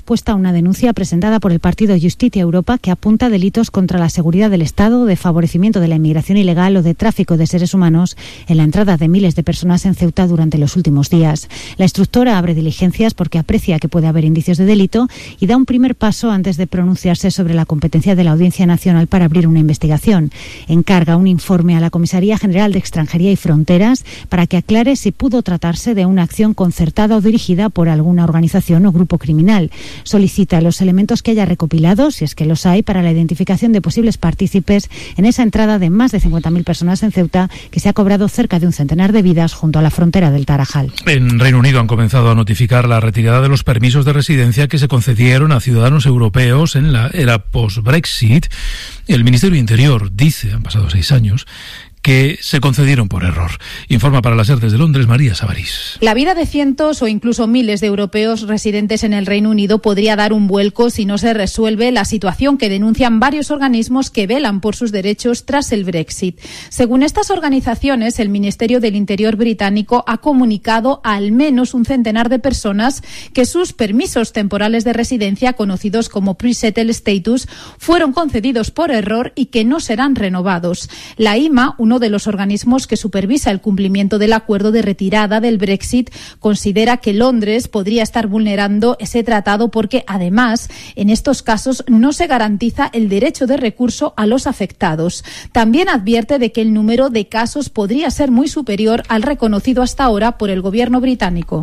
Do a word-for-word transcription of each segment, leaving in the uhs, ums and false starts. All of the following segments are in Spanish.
respuesta a una denuncia presentada por el partido Justicia Europa que apunta a delitos contra la seguridad del Estado, de favorecimiento de la inmigración ilegal o de tráfico de seres humanos en la entrada de miles de personas en Ceuta durante los últimos días. La instructora abre diligencias porque aprecia que puede haber indicios de delito y da un primer paso antes de pronunciarse sobre la competencia de la Audiencia Nacional para abrir una investigación. Encarga un informe a la Comisaría General de Extranjería y Fronteras para que aclare si pudo tratarse de una acción concertada o dirigida por alguna organización o grupo criminal. Solicita los elementos que haya recopilado, si es que los hay, para la identificación de posibles partícipes en esa entrada de más de cincuenta mil personas en Ceuta, que se ha cobrado cerca de un centenar de vidas junto a la frontera del Tarajal. En Reino Unido han comenzado a notificar la retirada de los permisos de residencia que se concedieron a ciudadanos europeos en la era post-Brexit. El Ministerio de Interior dice, han pasado seis años, que se concedieron por error. Informa para las ERTES de Londres, María Sabarís. La vida de cientos o incluso miles de europeos residentes en el Reino Unido podría dar un vuelco si no se resuelve la situación que denuncian varios organismos que velan por sus derechos tras el Brexit. Según estas organizaciones, el Ministerio del Interior británico ha comunicado a al menos un centenar de personas que sus permisos temporales de residencia, conocidos como pre-settled status, fueron concedidos por error y que no serán renovados. La I M A, uno de los organismos que supervisa el cumplimiento del acuerdo de retirada del Brexit, considera que Londres podría estar vulnerando ese tratado porque, además, en estos casos no se garantiza el derecho de recurso a los afectados. También advierte de que el número de casos podría ser muy superior al reconocido hasta ahora por el gobierno británico.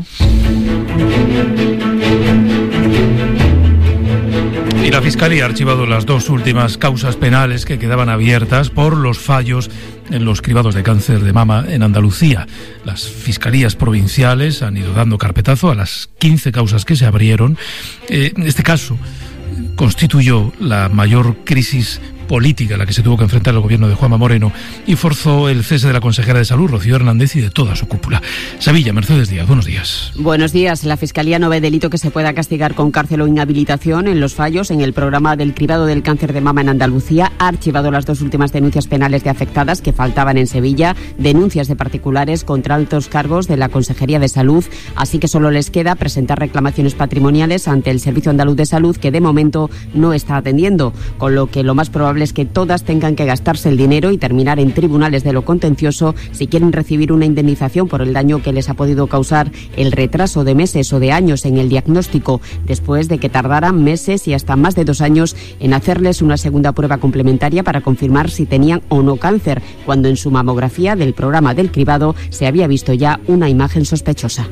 Y la Fiscalía ha archivado las dos últimas causas penales que quedaban abiertas por los fallos en los cribados de cáncer de mama en Andalucía. Las fiscalías provinciales han ido dando carpetazo a las quince causas que se abrieron. Eh, este caso constituyó la mayor crisis política a la que se tuvo que enfrentar el gobierno de Juanma Moreno y forzó el cese de la consejera de Salud, Rocío Hernández, y de toda su cúpula. Sevilla, Mercedes Díaz, buenos días. Buenos días. La Fiscalía no ve delito que se pueda castigar con cárcel o inhabilitación en los fallos en el programa del cribado del cáncer de mama en Andalucía. Ha archivado las dos últimas denuncias penales de afectadas que faltaban en Sevilla, denuncias de particulares contra altos cargos de la Consejería de Salud, así que solo les queda presentar reclamaciones patrimoniales ante el Servicio Andaluz de Salud, que de momento no está atendiendo, con lo que lo más probable es que todas tengan que gastarse el dinero y terminar en tribunales de lo contencioso si quieren recibir una indemnización por el daño que les ha podido causar el retraso de meses o de años en el diagnóstico, después de que tardaran meses y hasta más de dos años en hacerles una segunda prueba complementaria para confirmar si tenían o no cáncer, cuando en su mamografía del programa del cribado se había visto ya una imagen sospechosa.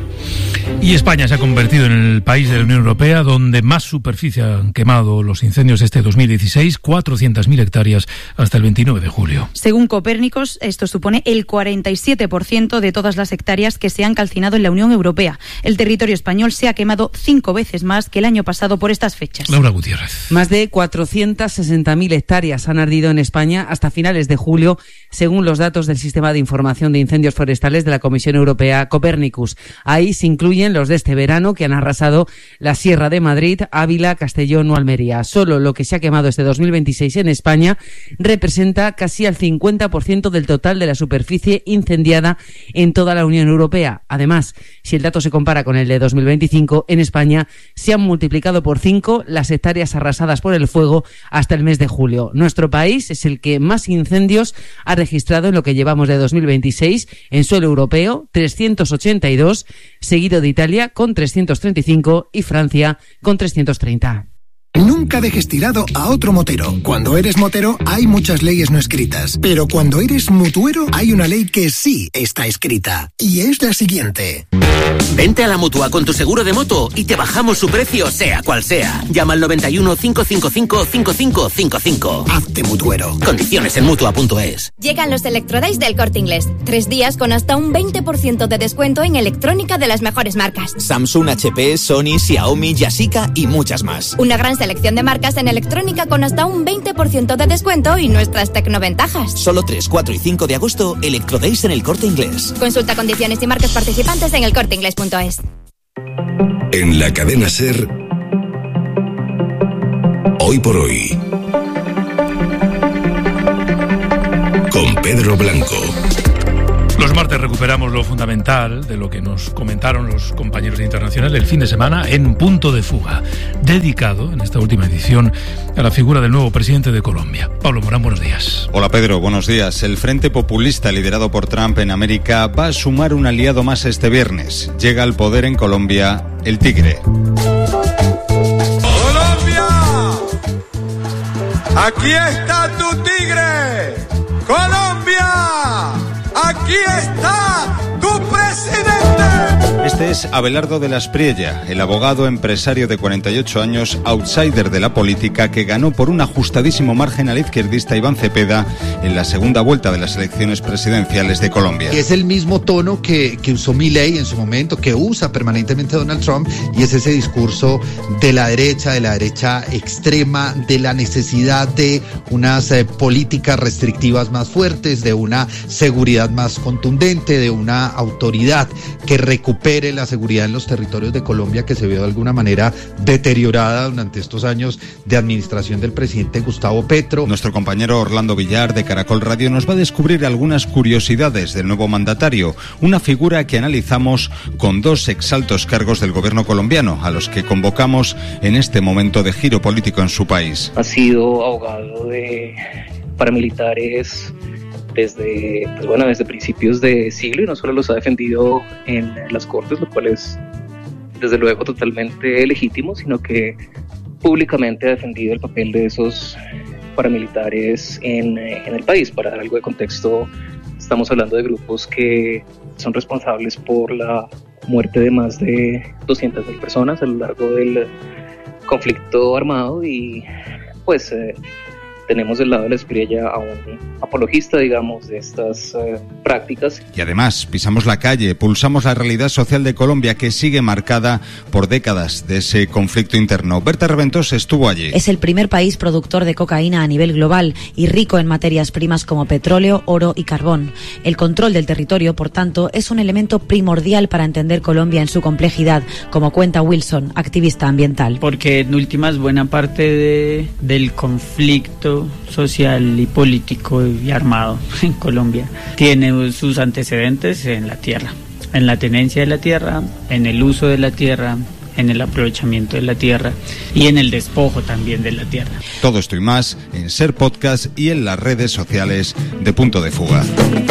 Y España se ha convertido en el país de la Unión Europea donde más superficie han quemado los incendios este dos mil dieciséis, cuatrocientas mil hectáreas hasta el veintinueve de julio. Según Copérnicos, esto supone el cuarenta y siete por ciento de todas las hectáreas que se han calcinado en la Unión Europea. El territorio español se ha quemado cinco veces más que el año pasado por estas fechas. Laura Gutiérrez. Más de cuatrocientas sesenta mil hectáreas han ardido en España hasta finales de julio, según los datos del Sistema de Información de Incendios Forestales de la Comisión Europea Copérnicus. Ahí se incluyen los de este verano, que han arrasado la Sierra de Madrid, Ávila, Castellón o Almería. Solo lo que se ha quemado este dos mil veintiséis en España representa casi al cincuenta por ciento del total de la superficie incendiada en toda la Unión Europea. Además, si el dato se compara con el de dos mil veinticinco, en España se han multiplicado por cinco las hectáreas arrasadas por el fuego hasta el mes de julio. Nuestro país es el que más incendios ha registrado en lo que llevamos de dos mil veintiséis en suelo europeo, trescientos ochenta y dos, seguido de Italia con trescientos treinta y cinco y Francia con trescientos treinta. Nunca dejes tirado a otro motero. Cuando eres motero hay muchas leyes no escritas, pero cuando eres mutuero hay una ley que sí está escrita, y es la siguiente. Vente a la Mutua con tu seguro de moto y te bajamos su precio sea cual sea. Llama al noventa y uno, cinco cinco cinco, cinco cinco cinco cinco. Hazte mutuero. Condiciones en Mutua punto es. Llegan los Electrodays del Corte Inglés. Tres días con hasta un veinte por ciento de descuento en electrónica de las mejores marcas. Samsung, H P, Sony, Xiaomi, Yashica y muchas más. Una gran selección de marcas en electrónica con hasta un veinte por ciento de descuento y nuestras tecnoventajas. Solo tres, cuatro y cinco de agosto, Electrodays en el Corte Inglés. Consulta condiciones y marcas participantes en el corte inglés punto es. En la cadena SER, hoy por hoy, con Pedro Blanco. Los martes recuperamos lo fundamental de lo que nos comentaron los compañeros de Internacional el fin de semana en Punto de Fuga, dedicado en esta última edición a la figura del nuevo presidente de Colombia. Pablo Morán, buenos días. Hola Pedro, buenos días. El Frente Populista liderado por Trump en América va a sumar un aliado más este viernes. Llega al poder en Colombia el Tigre. ¡Colombia! ¡Aquí está tu tigre! ¡Colombia! ¡Aquí está tu presidente! Este es Abelardo de la Espriella, el abogado empresario de cuarenta y ocho años, outsider de la política, que ganó por un ajustadísimo margen al izquierdista Iván Cepeda en la segunda vuelta de las elecciones presidenciales de Colombia. Es el mismo tono que, que usó Milei en su momento, que usa permanentemente Donald Trump, y es ese discurso de la derecha, de la derecha extrema, de la necesidad de unas eh, políticas restrictivas más fuertes, de una seguridad más contundente, de una autoridad que recupere la seguridad en los territorios de Colombia, que se vio de alguna manera deteriorada durante estos años de administración del presidente Gustavo Petro. Nuestro compañero Orlando Villar de Caracol Radio nos va a descubrir algunas curiosidades del nuevo mandatario, una figura que analizamos con dos exaltos cargos del gobierno colombiano, a los que convocamos en este momento de giro político en su país. Ha sido abogado de paramilitares desde, pues bueno, desde principios de siglo, y no solo los ha defendido en las cortes, lo cual es desde luego totalmente legítimo, sino que públicamente ha defendido el papel de esos paramilitares en, en el país. Para dar algo de contexto, estamos hablando de grupos que son responsables por la muerte de más de doscientas mil personas a lo largo del conflicto armado, y pues eh, tenemos del lado de la Espriella a un apologista, digamos, de estas eh, prácticas. Y además pisamos la calle, pulsamos la realidad social de Colombia, que sigue marcada por décadas de ese conflicto interno. Berta Reventós estuvo allí. Es el primer país productor de cocaína a nivel global y rico en materias primas como petróleo, oro y carbón. El control del territorio, por tanto, es un elemento primordial para entender Colombia en su complejidad, como cuenta Wilson, activista ambiental. Porque en últimas buena parte de, del conflicto social y político y armado en Colombia tiene sus antecedentes en la tierra, en la tenencia de la tierra, en el uso de la tierra, en el aprovechamiento de la tierra y en el despojo también de la tierra. Todo esto y más en Ser Podcast y en las redes sociales de Punto de Fuga.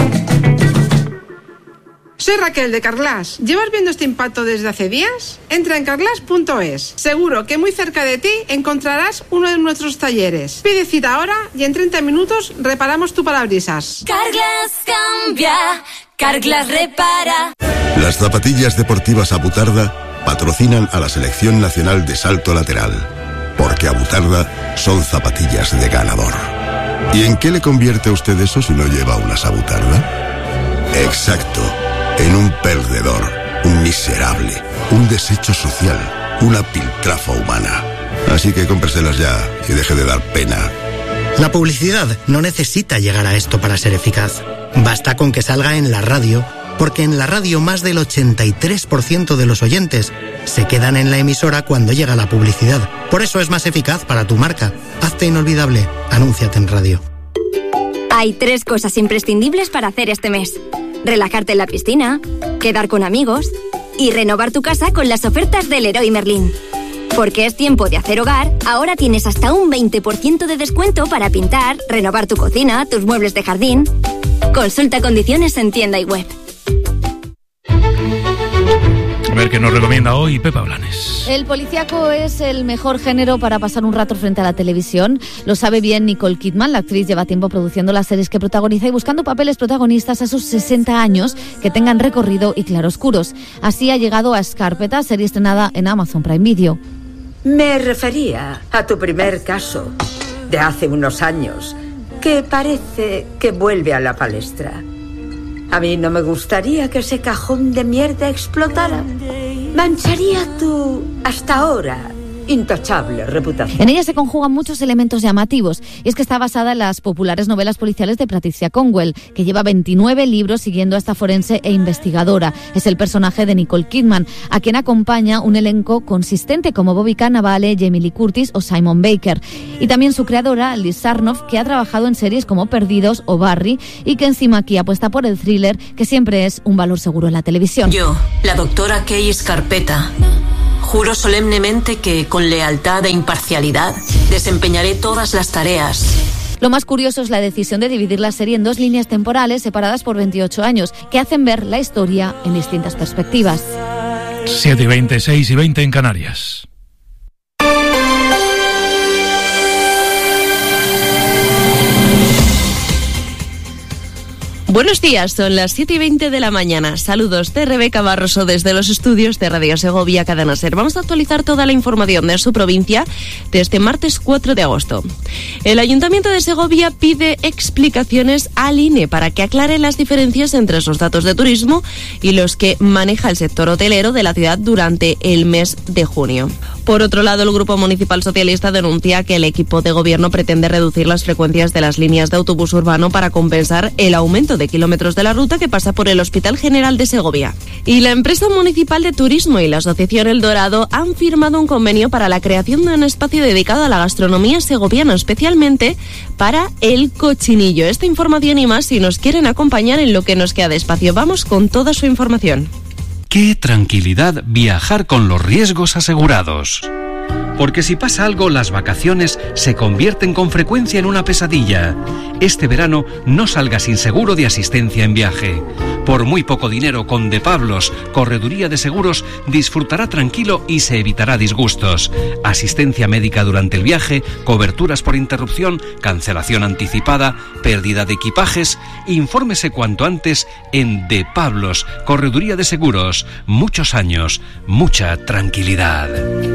Soy Raquel de Carglass. ¿Llevas viendo este impacto desde hace días? Entra en carglass punto es. Seguro que muy cerca de ti encontrarás uno de nuestros talleres. Pide cita ahora y en treinta minutos reparamos tu parabrisas. Carglass cambia, Carglass repara. Las zapatillas deportivas Abutarda patrocinan a la Selección Nacional de Salto Lateral, porque Abutarda son zapatillas de ganador. ¿Y en qué le convierte a usted eso si no lleva unas Abutarda? Exacto. En un perdedor, un miserable, un desecho social, una piltrafa humana. Así que cómpreselas ya y deje de dar pena. La publicidad no necesita llegar a esto para ser eficaz. Basta con que salga en la radio, porque en la radio más del ochenta y tres por ciento de los oyentes se quedan en la emisora cuando llega la publicidad. Por eso es más eficaz para tu marca. Hazte inolvidable. Anúnciate en radio. Hay tres cosas imprescindibles para hacer este mes: relajarte en la piscina, quedar con amigos y renovar tu casa con las ofertas del Leroy Merlin. Porque es tiempo de hacer hogar, ahora tienes hasta un veinte por ciento de descuento para pintar, renovar tu cocina, tus muebles de jardín. Consulta condiciones en tienda y web. A ver qué nos recomienda hoy Pepa Blanes. El policíaco es el mejor género para pasar un rato frente a la televisión. Lo sabe bien Nicole Kidman. La actriz lleva tiempo produciendo las series que protagoniza y buscando papeles protagonistas a sus sesenta años que tengan recorrido y claroscuros. Así ha llegado a Escarpeta, serie estrenada en Amazon Prime Video. Me refería a tu primer caso de hace unos años, que parece que vuelve a la palestra. A mí no me gustaría que ese cajón de mierda explotara. Mancharía tu hasta ahora intachable reputación. En ella se conjugan muchos elementos llamativos, y es que está basada en las populares novelas policiales de Patricia Cornwell, que lleva veintinueve libros siguiendo a esta forense e investigadora. Es el personaje de Nicole Kidman, a quien acompaña un elenco consistente como Bobby Cannavale, Jamie Lee Curtis o Simon Baker. Y también su creadora, Liz Sarnoff, que ha trabajado en series como Perdidos o Barry, y que encima aquí apuesta por el thriller, que siempre es un valor seguro en la televisión. Yo, la doctora Kay Scarpetta, juro solemnemente que, con lealtad e imparcialidad, desempeñaré todas las tareas. Lo más curioso es la decisión de dividir la serie en dos líneas temporales separadas por veintiocho años, que hacen ver la historia en distintas perspectivas. siete y veinte, seis y veinte en Canarias. Buenos días, son las siete y veinte de la mañana. Saludos de Rebeca Barroso desde los estudios de Radio Segovia Cadena Ser. Vamos a actualizar toda la información de su provincia de este martes cuatro de agosto. El Ayuntamiento de Segovia pide explicaciones al I N E para que aclare las diferencias entre sus datos de turismo y los que maneja el sector hotelero de la ciudad durante el mes de junio. Por otro lado, el Grupo Municipal Socialista denuncia que el equipo de gobierno pretende reducir las frecuencias de las líneas de autobús urbano para compensar el aumento de kilómetros de la ruta que pasa por el Hospital General de Segovia. Y la empresa municipal de turismo y la Asociación El Dorado han firmado un convenio para la creación de un espacio dedicado a la gastronomía segoviana, especialmente para el cochinillo. Esta información y más, si nos quieren acompañar en lo que nos queda de espacio, vamos con toda su información. ¡Qué tranquilidad viajar con los riesgos asegurados! Porque si pasa algo, las vacaciones se convierten con frecuencia en una pesadilla. Este verano no salga sin seguro de asistencia en viaje. Por muy poco dinero, con De Pablos, Correduría de Seguros, disfrutará tranquilo y se evitará disgustos. Asistencia médica durante el viaje, coberturas por interrupción, cancelación anticipada, pérdida de equipajes. Infórmese cuanto antes en De Pablos, Correduría de Seguros. Muchos años, mucha tranquilidad.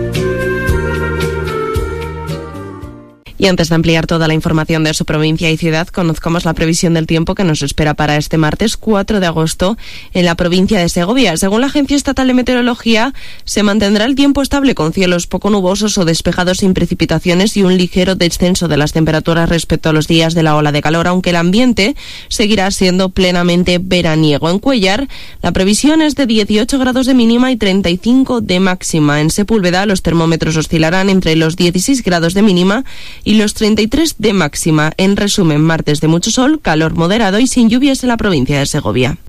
Y antes de ampliar toda la información de su provincia y ciudad, conozcamos la previsión del tiempo que nos espera para este martes cuatro de agosto en la provincia de Segovia. Según la Agencia Estatal de Meteorología, se mantendrá el tiempo estable con cielos poco nubosos o despejados sin precipitaciones y un ligero descenso de las temperaturas respecto a los días de la ola de calor, aunque el ambiente seguirá siendo plenamente veraniego. En Cuéllar, la previsión es de dieciocho grados de mínima y treinta y cinco de máxima. En Sepúlveda, los termómetros oscilarán entre los dieciséis grados de mínima y los treinta y tres de máxima. En resumen, martes de mucho sol, calor moderado y sin lluvias en la provincia de Segovia.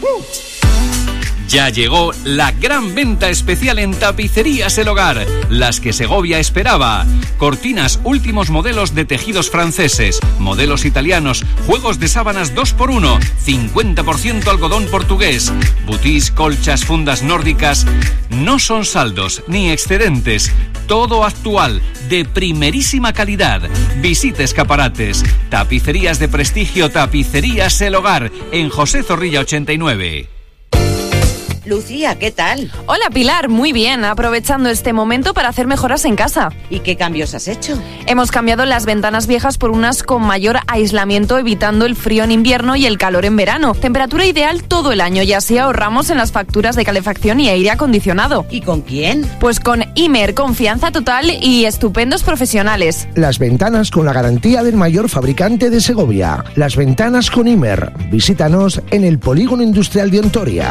Ya llegó la gran venta especial en Tapicerías El Hogar, las que Segovia esperaba. Cortinas, últimos modelos de tejidos franceses, modelos italianos, juegos de sábanas dos por uno, cincuenta por ciento algodón portugués, butís, colchas, fundas nórdicas. No son saldos ni excedentes, todo actual, de primerísima calidad. Visite escaparates. Tapicerías de prestigio, Tapicerías El Hogar, en José Zorrilla ochenta y nueve. Lucía, ¿qué tal? Hola Pilar, muy bien, aprovechando este momento para hacer mejoras en casa. ¿Y qué cambios has hecho? Hemos cambiado las ventanas viejas por unas con mayor aislamiento, evitando el frío en invierno y el calor en verano. Temperatura ideal todo el año y así ahorramos en las facturas de calefacción y aire acondicionado. ¿Y con quién? Pues con Imer, confianza total y estupendos profesionales. Las ventanas con la garantía del mayor fabricante de Segovia. Las ventanas con Imer. Visítanos en el Polígono Industrial de Ontoria.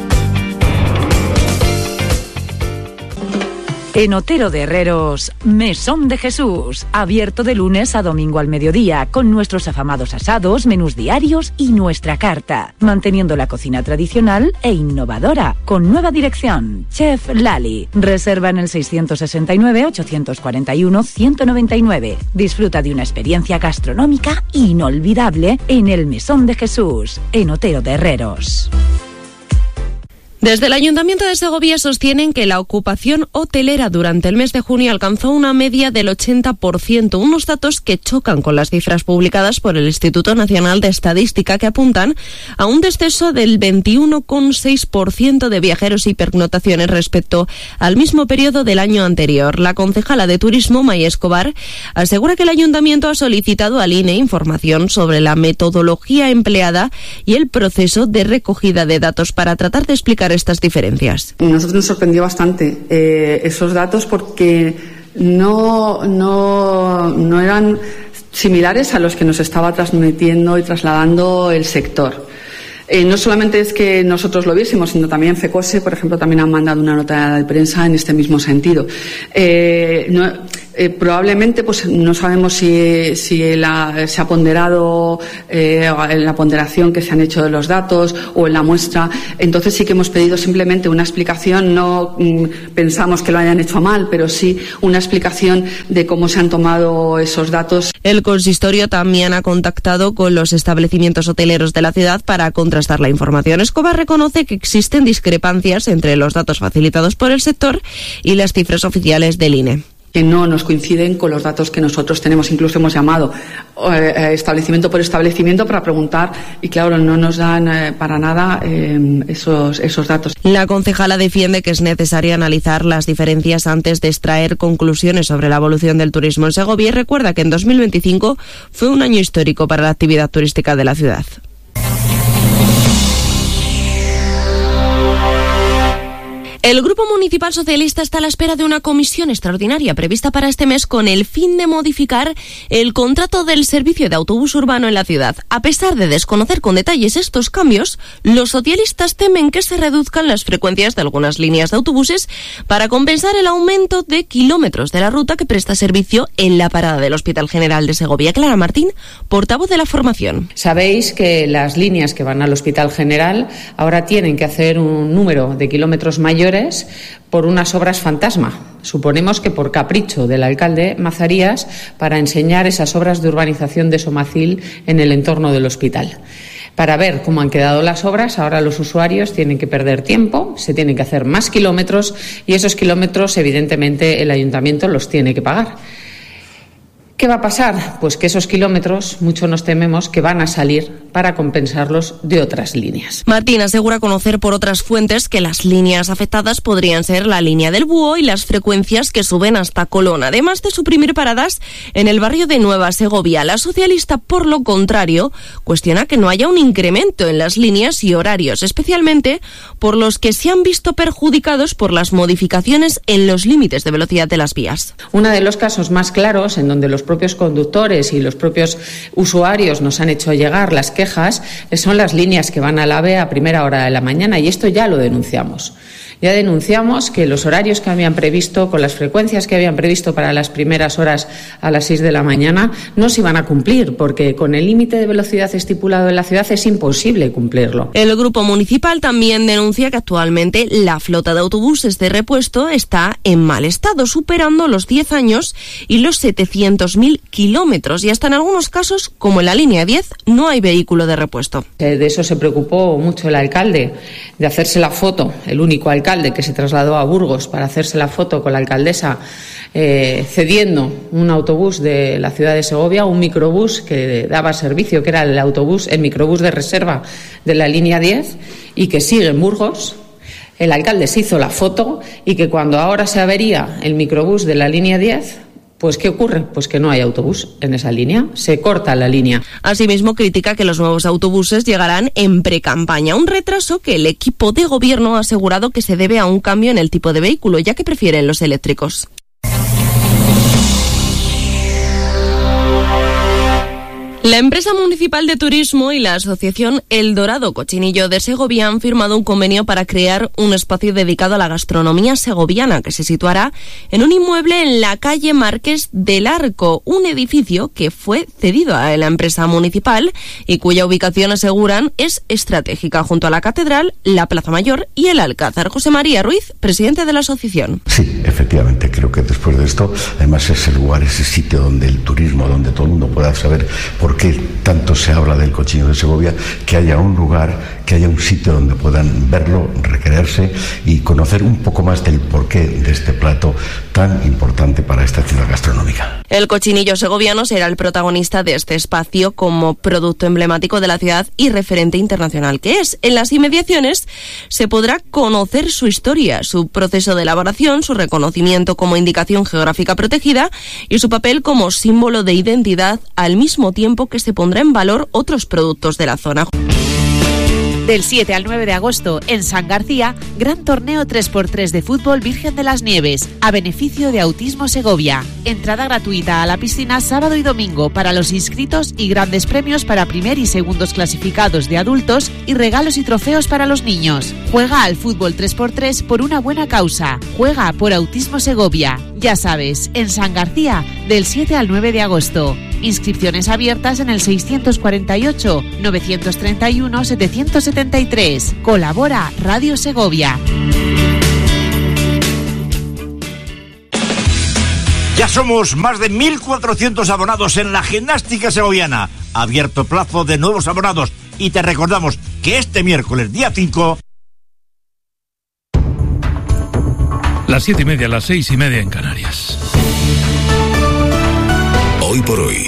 En Otero de Herreros, Mesón de Jesús, abierto de lunes a domingo al mediodía, con nuestros afamados asados, menús diarios y nuestra carta, manteniendo la cocina tradicional e innovadora, con nueva dirección, Chef Lali. Reserva en el seiscientos sesenta y nueve, ochocientos cuarenta y uno, ciento noventa y nueve. Disfruta de una experiencia gastronómica inolvidable en el Mesón de Jesús, en Otero de Herreros. Desde el Ayuntamiento de Segovia sostienen que la ocupación hotelera durante el mes de junio alcanzó una media del ochenta por ciento, unos datos que chocan con las cifras publicadas por el Instituto Nacional de Estadística, que apuntan a un descenso del veintiuno coma seis por ciento de viajeros y pernoctaciones respecto al mismo periodo del año anterior. La concejala de Turismo, Maya Escobar, asegura que el Ayuntamiento ha solicitado al I N E información sobre la metodología empleada y el proceso de recogida de datos para tratar de explicar estas diferencias. Nosotros nos sorprendió bastante eh, esos datos porque no, no, no eran similares a los que nos estaba transmitiendo y trasladando el sector. Eh, no solamente es que nosotros lo viésemos, sino también FECOSE, por ejemplo, también han mandado una nota de prensa en este mismo sentido. Eh, no, eh, probablemente, pues no sabemos si, si la, se ha ponderado eh, en la ponderación que se han hecho de los datos o en la muestra. Entonces sí que hemos pedido simplemente una explicación. No mm, pensamos que lo hayan hecho mal, pero sí una explicación de cómo se han tomado esos datos. El consistorio también ha contactado con los establecimientos hoteleros de la ciudad para contrastar la información. Escobar reconoce que existen discrepancias entre los datos facilitados por el sector y las cifras oficiales del I N E. Que no nos coinciden con los datos que nosotros tenemos. Incluso hemos llamado eh, establecimiento por establecimiento para preguntar y claro, no nos dan eh, para nada eh, esos, esos datos. La concejala defiende que es necesario analizar las diferencias antes de extraer conclusiones sobre la evolución del turismo en Segovia y recuerda que en dos mil veinticinco fue un año histórico para la actividad turística de la ciudad. El Grupo Municipal Socialista está a la espera de una comisión extraordinaria prevista para este mes con el fin de modificar el contrato del servicio de autobús urbano en la ciudad. A pesar de desconocer con detalles estos cambios, los socialistas temen que se reduzcan las frecuencias de algunas líneas de autobuses para compensar el aumento de kilómetros de la ruta que presta servicio en la parada del Hospital General de Segovia. Clara Martín, portavoz de la formación. Sabéis que las líneas que van al Hospital General ahora tienen que hacer un número de kilómetros mayores por unas obras fantasma. Suponemos que por capricho del alcalde Mazarías para enseñar esas obras de urbanización de Somacil en el entorno del hospital. Para ver cómo han quedado las obras, ahora los usuarios tienen que perder tiempo, se tienen que hacer más kilómetros y esos kilómetros, evidentemente, el ayuntamiento los tiene que pagar. ¿Qué va a pasar? Pues que esos kilómetros, mucho nos tememos que van a salir para compensarlos de otras líneas. Martín asegura conocer por otras fuentes que las líneas afectadas podrían ser la línea del Búho y las frecuencias que suben hasta Colón, además de suprimir paradas en el barrio de Nueva Segovia. La socialista, por lo contrario, cuestiona que no haya un incremento en las líneas y horarios, especialmente por los que se han visto perjudicados por las modificaciones en los límites de velocidad de las vías. Uno de los casos más claros en donde los propios conductores y los propios usuarios nos han hecho llegar las quejas son las líneas que van al AVE a primera hora de la mañana y esto ya lo denunciamos. Ya denunciamos que los horarios que habían previsto, con las frecuencias que habían previsto para las primeras horas a las seis de la mañana, no se iban a cumplir, porque con el límite de velocidad estipulado en la ciudad es imposible cumplirlo. El Grupo Municipal también denuncia que actualmente la flota de autobuses de repuesto está en mal estado, superando los diez años y los setecientos mil kilómetros, y hasta en algunos casos, como en la línea diez, no hay vehículo de repuesto. De eso se preocupó mucho el alcalde, de hacerse la foto, el único alcalde que se trasladó a Burgos para hacerse la foto con la alcaldesa eh, cediendo un autobús de la ciudad de Segovia, un microbús que daba servicio, que era el autobús, el microbús de reserva de la línea diez y que sigue en Burgos. El alcalde se hizo la foto y que cuando ahora se avería el microbús de la línea diez, pues ¿qué ocurre? Pues que no hay autobús en esa línea, se corta la línea. Asimismo, critica que los nuevos autobuses llegarán en precampaña, un retraso que el equipo de gobierno ha asegurado que se debe a un cambio en el tipo de vehículo, ya que prefieren los eléctricos. La empresa municipal de turismo y la asociación El Dorado Cochinillo de Segovia han firmado un convenio para crear un espacio dedicado a la gastronomía segoviana que se situará en un inmueble en la calle Marqués del Arco, un edificio que fue cedido a la empresa municipal y cuya ubicación, aseguran, es estratégica junto a la Catedral, la Plaza Mayor y el Alcázar. José María Ruiz, presidente de la asociación. Sí, efectivamente, creo que después de esto, además es el lugar, ese sitio donde el turismo, donde todo el mundo pueda saber por qué tanto se habla del Cochinillo de Segovia, que haya un lugar, que haya un sitio donde puedan verlo, recrearse y conocer un poco más del porqué de este plato tan importante para esta ciudad gastronómica. El cochinillo segoviano será el protagonista de este espacio como producto emblemático de la ciudad y referente internacional que es. En las inmediaciones se podrá conocer su historia, su proceso de elaboración, su reconocimiento como indicación geográfica protegida y su papel como símbolo de identidad, al mismo tiempo que se pondrá en valor otros productos de la zona. Del siete al nueve de agosto, en San García, gran torneo tres por tres de fútbol Virgen de las Nieves, a beneficio de Autismo Segovia. Entrada gratuita a la piscina sábado y domingo para los inscritos y grandes premios para primer y segundos clasificados de adultos y regalos y trofeos para los niños. Juega al fútbol tres por tres por una buena causa. Juega por Autismo Segovia. Ya sabes, en San García, del siete al nueve de agosto. Inscripciones abiertas en el seiscientos cuarenta y ocho, novecientos treinta y uno, setecientos setenta y tres. Colabora Radio Segovia. Ya somos más de mil cuatrocientos abonados en la gimnástica segoviana. Abierto plazo de nuevos abonados. Y te recordamos que este miércoles, día cinco... Las siete y media, las seis y media en Canarias. Hoy por hoy,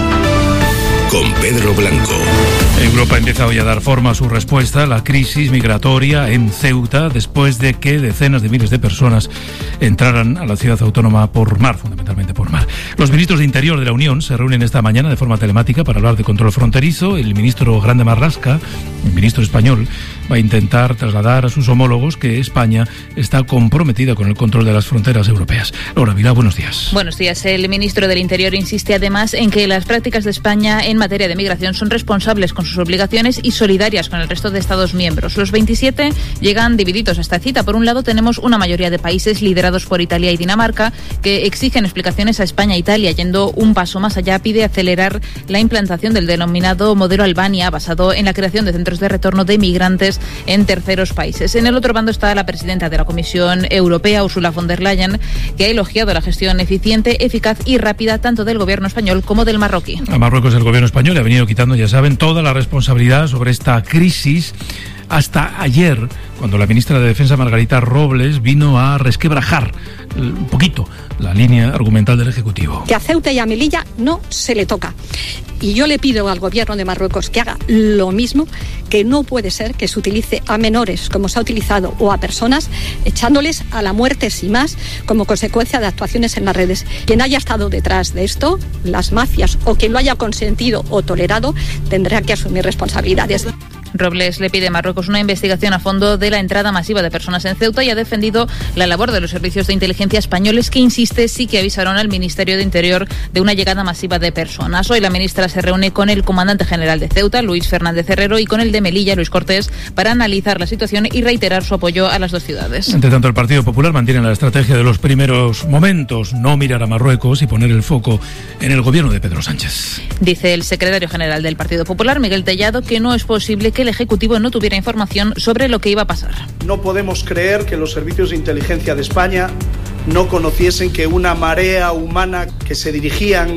con Pedro Blanco. Europa empieza hoy a dar forma a su respuesta a la crisis migratoria en Ceuta, después de que decenas de miles de personas entraran a la ciudad autónoma por mar, fundamentalmente por mar. Los ministros de Interior de la Unión se reúnen esta mañana de forma telemática para hablar de control fronterizo. El ministro Grande Marlaska, el ministro español, va a intentar trasladar a sus homólogos que España está comprometida con el control de las fronteras europeas. Laura Vilá, buenos días. Buenos días. El ministro del Interior insiste además en que las prácticas de España en materia de migración son responsables con sus obligaciones y solidarias con el resto de Estados miembros. Los veintisiete llegan divididos a esta cita. Por un lado, tenemos una mayoría de países liderados por Italia y Dinamarca que exigen explicaciones a España e Italia. Yendo un paso más allá, pide acelerar la implantación del denominado modelo Albania, basado en la creación de centros de retorno de migrantes en terceros países. En el otro bando está la presidenta de la Comisión Europea, Ursula von der Leyen, que ha elogiado la gestión eficiente, eficaz y rápida tanto del gobierno español como del marroquí. A Marruecos el gobierno español le ha venido quitando, ya saben, toda la responsabilidad sobre esta crisis hasta ayer, cuando la ministra de Defensa, Margarita Robles, vino a resquebrajar un poquito la línea argumental del Ejecutivo. Que a Ceuta y a Melilla no se le toca. Y yo le pido al gobierno de Marruecos que haga lo mismo, que no puede ser que se utilice a menores como se ha utilizado o a personas, echándoles a la muerte sin más como consecuencia de actuaciones en las redes. Quien haya estado detrás de esto, las mafias o quien lo haya consentido o tolerado, tendrá que asumir responsabilidades. Robles le pide a Marruecos una investigación a fondo de la entrada masiva de personas en Ceuta y ha defendido la labor de los servicios de inteligencia españoles, que insiste sí que avisaron al Ministerio de Interior de una llegada masiva de personas. Hoy la ministra se reúne con el comandante general de Ceuta, Luis Fernández Herrero, y con el de Melilla, Luis Cortés, para analizar la situación y reiterar su apoyo a las dos ciudades. Entre tanto, el Partido Popular mantiene la estrategia de los primeros momentos, no mirar a Marruecos y poner el foco en el gobierno de Pedro Sánchez. Dice el secretario general del Partido Popular, Miguel Tellado, que no es posible que el Ejecutivo no tuviera información sobre lo que iba a pasar. No podemos creer que los servicios de inteligencia de España no conociesen que una marea humana que se dirigían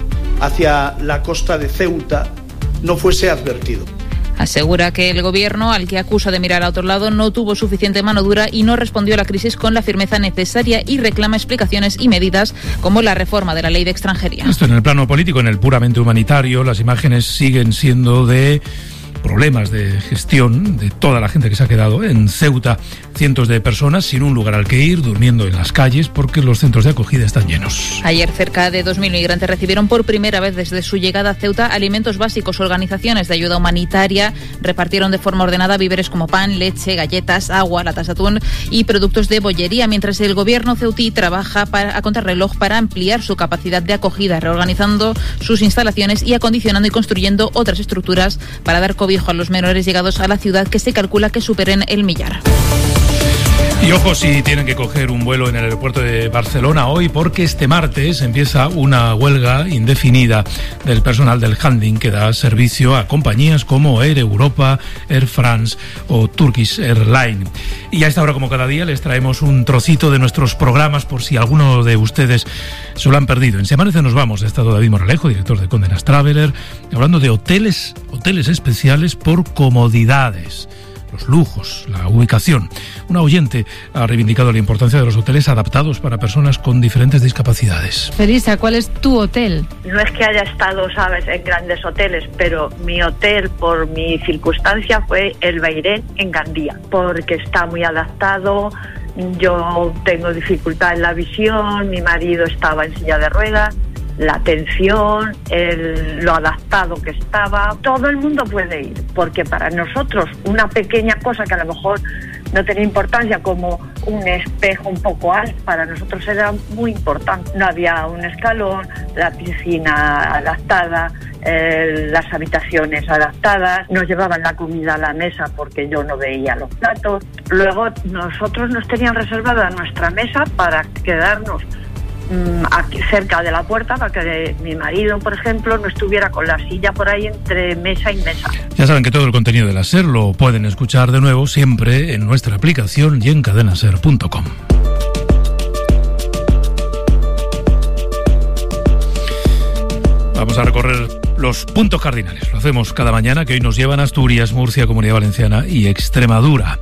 hacia la costa de Ceuta no fuese advertido. Asegura que el gobierno, al que acusa de mirar a otro lado, no tuvo suficiente mano dura y no respondió a la crisis con la firmeza necesaria, y reclama explicaciones y medidas como la reforma de la ley de extranjería. Esto en el plano político. En el puramente humanitario, las imágenes siguen siendo de problemas de gestión de toda la gente que se ha quedado en Ceuta. Cientos de personas sin un lugar al que ir, durmiendo en las calles porque los centros de acogida están llenos. Ayer cerca de dos mil migrantes recibieron por primera vez desde su llegada a Ceuta alimentos básicos. Organizaciones de ayuda humanitaria repartieron de forma ordenada víveres como pan, leche, galletas, agua, latas de atún y productos de bollería, mientras el gobierno ceutí trabaja para, a contrarreloj para ampliar su capacidad de acogida, reorganizando sus instalaciones y acondicionando y construyendo otras estructuras para dar cobijo a los menores llegados a la ciudad, que se calcula que superen el millar. Y ojo si tienen que coger un vuelo en el aeropuerto de Barcelona hoy, porque este martes empieza una huelga indefinida del personal del handling que da servicio a compañías como Air Europa, Air France o Turkish Airlines. Y a esta hora, como cada día, les traemos un trocito de nuestros programas por si alguno de ustedes se lo han perdido. En Se Amanece nos vamos. Ha estado David Moralejo, director de Condenas Traveler, hablando de hoteles, hoteles especiales por comodidades, los lujos, la ubicación. Una oyente ha reivindicado la importancia de los hoteles adaptados para personas con diferentes discapacidades. Felisa, ¿cuál es tu hotel? No es que haya estado, sabes, en grandes hoteles, pero mi hotel, por mi circunstancia, fue el Beirén en Gandía, porque está muy adaptado. Yo tengo dificultad en la visión, mi marido estaba en silla de ruedas la atención, el, lo adaptado que estaba. Todo el mundo puede ir, porque para nosotros una pequeña cosa que a lo mejor no tenía importancia, como un espejo un poco alto, para nosotros era muy importante. No había un escalón, la piscina adaptada, eh, las habitaciones adaptadas, nos llevaban la comida a la mesa porque yo no veía los platos. Luego nosotros nos tenían reservada nuestra mesa para quedarnos mmm, aquí cerca de la puerta, para que mi marido, por ejemplo, no estuviera con la silla por ahí entre mesa y mesa. Ya saben que todo el contenido de la SER lo pueden escuchar de nuevo siempre en nuestra aplicación y en cadena ser punto com. Vamos a recorrer los puntos cardinales. Lo hacemos cada mañana, que hoy nos llevan a Asturias, Murcia, Comunidad Valenciana y Extremadura.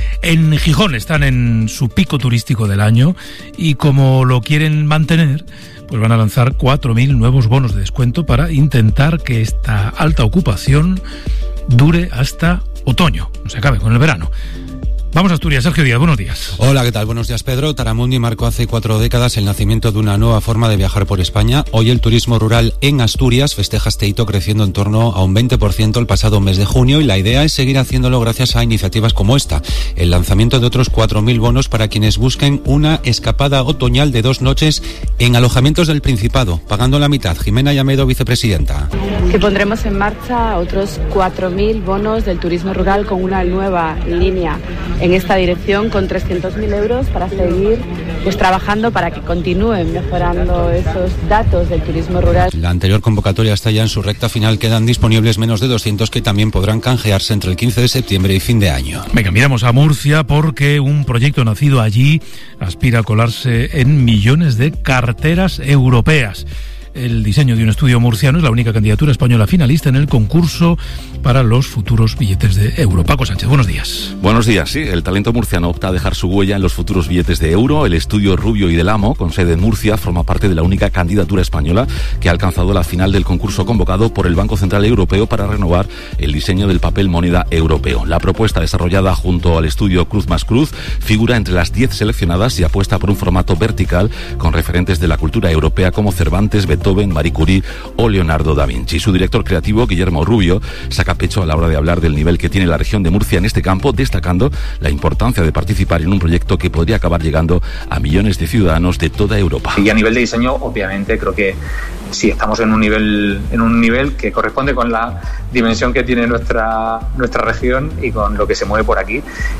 En Gijón están en su pico turístico del año y como lo quieren mantener, pues van a lanzar cuatro mil nuevos bonos de descuento para intentar que esta alta ocupación dure hasta otoño, no se acabe con el verano. Vamos a Asturias, Sergio Díaz, buenos días. Hola, ¿qué tal? Buenos días, Pedro. Taramundi marcó hace cuatro décadas el nacimiento de una nueva forma de viajar por España. Hoy el turismo rural en Asturias festeja este hito creciendo en torno a un veinte por ciento el pasado mes de junio y la idea es seguir haciéndolo gracias a iniciativas como esta. El lanzamiento de otros cuatro mil bonos para quienes busquen una escapada otoñal de dos noches en alojamientos del Principado, pagando la mitad. Jimena Llamedo, vicepresidenta. Que pondremos en marcha otros cuatro mil bonos del turismo rural con una nueva línea en esta dirección, con trescientos mil euros para seguir pues trabajando para que continúen mejorando esos datos del turismo rural. La anterior convocatoria está ya en su recta final, quedan disponibles menos de doscientos que también podrán canjearse entre el quince de septiembre y fin de año. Venga, miramos a Murcia porque un proyecto nacido allí aspira a colarse en millones de carteras europeas. El diseño de un estudio murciano es la única candidatura española finalista en el concurso para los futuros billetes de euro. Paco Sánchez, buenos días. Buenos días, sí. El talento murciano opta a dejar su huella en los futuros billetes de euro. El estudio Rubio y del Amo, con sede en Murcia, forma parte de la única candidatura española que ha alcanzado la final del concurso convocado por el Banco Central Europeo para renovar el diseño del papel moneda europeo. La propuesta, desarrollada junto al estudio Cruz más Cruz, figura entre las diez seleccionadas y apuesta por un formato vertical con referentes de la cultura europea como Cervantes, Beethoven, Marie Curie o Leonardo da Vinci. Su director creativo, Guillermo Rubio, saca pecho a la hora de hablar del nivel que tiene la región de Murcia en este campo, destacando la importancia de participar en un proyecto que podría acabar llegando a millones de ciudadanos de toda Europa. Y a nivel de diseño, obviamente, creo que sí estamos en un nivel en un nivel que corresponde con la dimensión que tiene nuestra nuestra región y con lo que se mueve por aquí.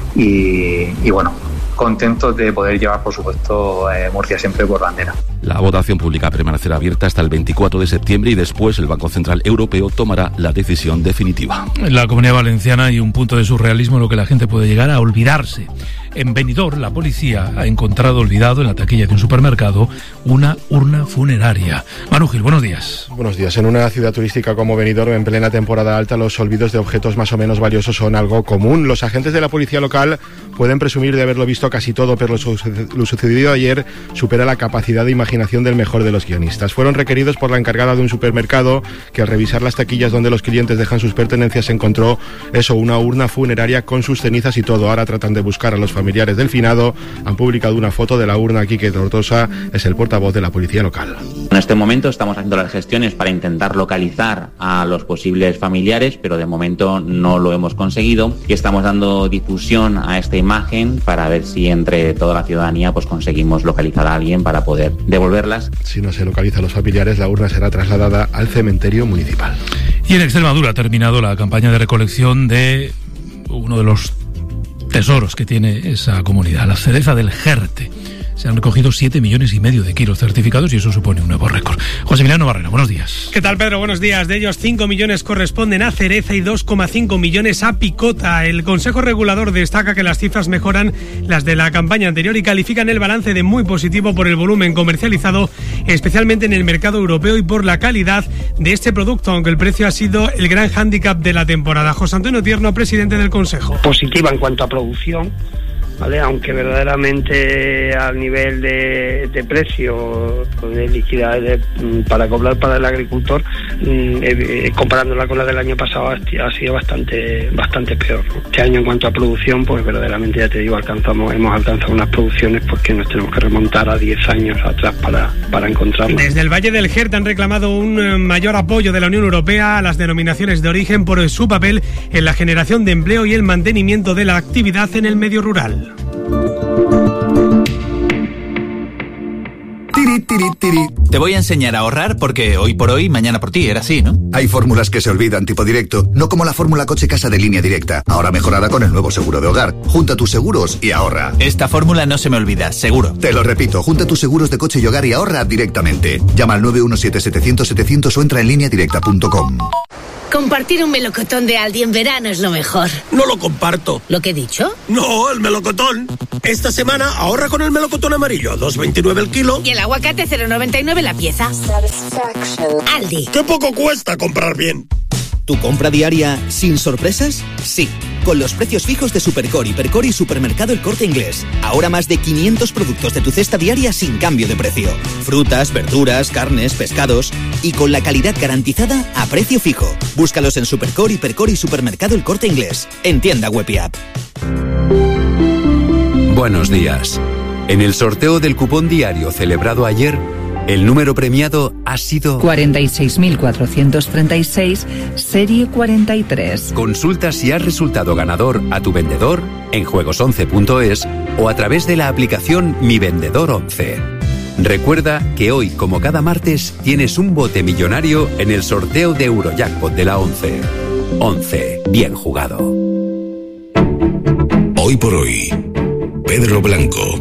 Y, y bueno, contentos de poder llevar, por supuesto, eh, Murcia siempre por bandera. La votación pública permanecerá abierta hasta el veinticuatro de septiembre y después el Banco Central Europeo tomará la decisión definitiva. En la Comunidad Valenciana hay un punto de surrealismo en lo que la gente puede llegar a olvidarse. En Benidorm, la policía ha encontrado olvidado en la taquilla de un supermercado una urna funeraria. Manu Gil, buenos días. Buenos días. En una ciudad turística como Benidorm, en plena temporada alta, los olvidos de objetos más o menos valiosos son algo común. Los agentes de la policía local pueden presumir de haberlo visto casi todo, pero lo sucedido ayer supera la capacidad de imaginación del mejor de los guionistas. Fueron requeridos por la encargada de un supermercado que, al revisar las taquillas donde los clientes dejan sus pertenencias, encontró eso, una urna funeraria con sus cenizas y todo. Ahora tratan de buscar a los familiares del finado. Han publicado una foto de la urna. Quique Tortosa es el portavoz de la policía local. En este momento estamos haciendo las gestiones para intentar localizar a los posibles familiares, pero de momento no lo hemos conseguido y estamos dando difusión a esta imagen para ver si entre toda la ciudadanía pues conseguimos localizar a alguien para poder devolverlas. Si no se localiza a los familiares, la urna será trasladada al cementerio municipal. Y en Extremadura ha terminado la campaña de recolección de uno de los tesoros que tiene esa comunidad, la cereza del Jerte. Se han recogido siete millones y medio de kilos certificados y eso supone un nuevo récord. José Emiliano Barrera, buenos días. ¿Qué tal, Pedro? Buenos días. De ellos, cinco millones corresponden a cereza y dos coma cinco millones a picota. El Consejo Regulador destaca que las cifras mejoran las de la campaña anterior y califican el balance de muy positivo por el volumen comercializado, especialmente en el mercado europeo, y por la calidad de este producto, aunque el precio ha sido el gran hándicap de la temporada. José Antonio Tierno, presidente del Consejo. Positiva en cuanto a producción, ¿vale? Aunque verdaderamente al nivel de, de precio, de liquidez de, para cobrar para el agricultor, eh, comparándola con la del año pasado, ha sido bastante bastante peor, ¿no? Este año en cuanto a producción, pues verdaderamente, ya te digo, alcanzamos hemos alcanzado unas producciones porque nos tenemos que remontar a diez años atrás para, para encontrarlas. Desde el Valle del Jerte han reclamado un mayor apoyo de la Unión Europea a las denominaciones de origen por su papel en la generación de empleo y el mantenimiento de la actividad en el medio rural. Tiri, tiri, tiri. Te voy a enseñar a ahorrar porque hoy por hoy, mañana por ti, era así, ¿no? Hay fórmulas que se olvidan, tipo directo, no como la fórmula coche-casa de Línea Directa, ahora mejorada con el nuevo seguro de hogar. Junta tus seguros y ahorra. Esta fórmula no se me olvida, seguro. Te lo repito, junta tus seguros de coche y hogar y ahorra directamente. Llama al nueve uno siete, setecientos, setecientos o entra en línea directa punto com. Compartir un melocotón de Aldi en verano es lo mejor. No lo comparto. ¿Lo que he dicho? No, el melocotón. Esta semana ahorra con el melocotón amarillo, dos veintinueve el kilo. Y el aguacate cero noventa y nueve la pieza. Aldi. ¡Qué poco cuesta comprar bien! ¿Tu compra diaria sin sorpresas? Sí, con los precios fijos de Supercore, Hipercore y Supermercado El Corte Inglés. Ahora más de quinientos productos de tu cesta diaria sin cambio de precio. Frutas, verduras, carnes, pescados y con la calidad garantizada a precio fijo. Búscalos en Supercore, Hipercore y Supermercado El Corte Inglés. En tienda web y app. Buenos días. En el sorteo del cupón diario celebrado ayer, el número premiado ha sido cuarenta y seis mil cuatrocientos treinta y seis, serie cuarenta y tres. Consulta si has resultado ganador a tu vendedor en juegos once punto es o a través de la aplicación Mi Vendedor once. Recuerda que hoy, como cada martes, tienes un bote millonario en el sorteo de Eurojackpot de la once. once. Bien jugado. Hoy por hoy, Pedro Blanco.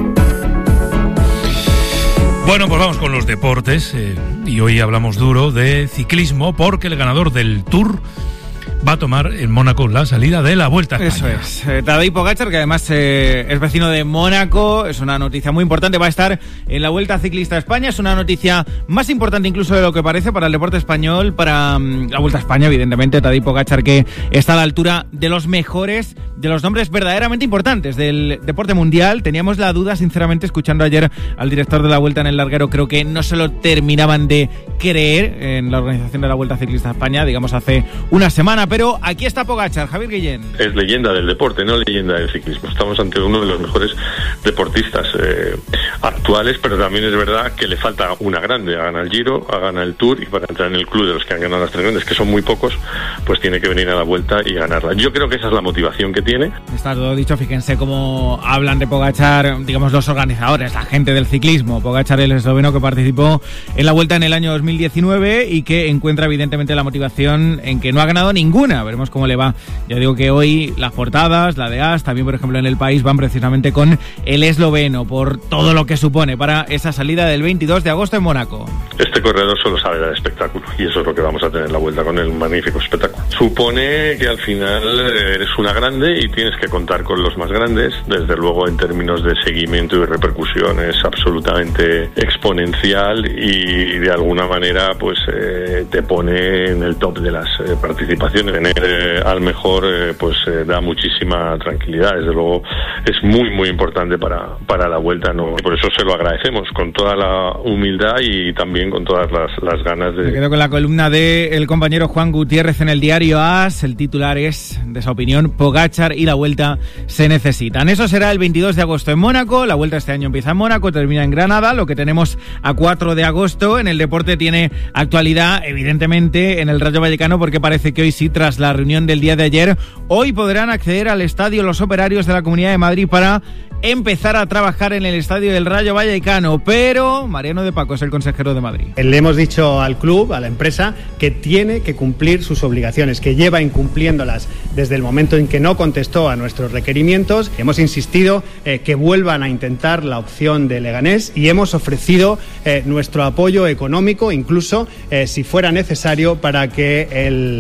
Bueno, pues vamos con los deportes eh, y hoy hablamos duro de ciclismo porque el ganador del Tour va a tomar en Mónaco la salida de la Vuelta a España. Eso es. Eh, Tadej Pogačar, que además eh, es vecino de Mónaco, es una noticia muy importante, va a estar en la Vuelta Ciclista a España, es una noticia más importante incluso de lo que parece para el deporte español, para um, la Vuelta a España, evidentemente. Tadej Pogačar, que está a la altura de los mejores, de los nombres verdaderamente importantes del deporte mundial. Teníamos la duda, sinceramente, escuchando ayer al director de la Vuelta en el larguero, creo que no se lo terminaban de creer en la organización de la Vuelta Ciclista a España, digamos hace una semana. Pero aquí está Pogačar, Javier Guillén. Es leyenda del deporte, no leyenda del ciclismo. Estamos ante uno de los mejores deportistas eh, actuales, pero también es verdad que le falta una grande. Ha ganado el Giro, ha ganado el Tour, y para entrar en el club de los que han ganado las tres grandes, que son muy pocos, pues tiene que venir a la Vuelta y ganarla. Yo creo que esa es la motivación que tiene. Está todo dicho, fíjense cómo hablan de Pogačar, digamos, los organizadores, la gente del ciclismo. Pogačar, el esloveno que participó en la Vuelta en el año dos mil diecinueve y que encuentra evidentemente la motivación en que no ha ganado ninguna. Veremos cómo le va. Ya digo que hoy las portadas, la de A S, también por ejemplo en El País, van precisamente con el esloveno por todo lo que supone para esa salida del veintidós de agosto en Mónaco. Este corredor solo sabe dar espectáculo y eso es lo que vamos a tener en la Vuelta, con el magnífico espectáculo. Supone que al final eres una grande y tienes que contar con los más grandes. Desde luego, en términos de seguimiento y repercusión es absolutamente exponencial y de alguna manera pues eh, te pone en el top de las eh, participaciones. Tener eh, al mejor eh, pues eh, da muchísima tranquilidad. Desde luego es muy muy importante para, para la Vuelta, ¿no? Por eso se lo agradecemos con toda la humildad y también con todas las, las ganas de... Me quedo con la columna del compañero Juan Gutiérrez en el diario A S. El titular es de esa opinión: Pogačar y la Vuelta se necesitan. Eso será el veintidós de agosto en Mónaco. La Vuelta este año empieza en Mónaco, termina en Granada. Lo que tenemos a cuatro de agosto en el deporte tiene actualidad evidentemente en el Rayo Vallecano, porque parece que hoy sí, tras la reunión del día de ayer, hoy podrán acceder al estadio los operarios de la Comunidad de Madrid para empezar a trabajar en el estadio del Rayo Vallecano. Pero Mariano de Paco es el consejero de Madrid. Le hemos dicho al club, a la empresa, que tiene que cumplir sus obligaciones, que lleva incumpliéndolas desde el momento en que no contestó a nuestros requerimientos. Hemos insistido eh, que vuelvan a intentar la opción de Leganés y hemos ofrecido eh, nuestro apoyo económico, incluso eh, si fuera necesario, para que el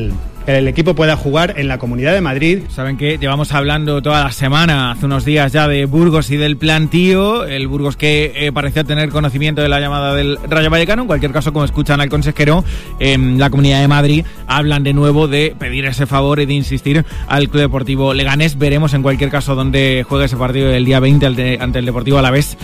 el equipo pueda jugar en la Comunidad de Madrid. Saben que llevamos hablando toda la semana, hace unos días ya, de Burgos y del plantío, el Burgos que eh, parecía tener conocimiento de la llamada del Rayo Vallecano. En cualquier caso, como escuchan al consejero, en la Comunidad de Madrid hablan de nuevo de pedir ese favor y de insistir al Club Deportivo Leganés. Veremos en cualquier caso dónde juega ese partido el día veinte ante el Deportivo Alavés,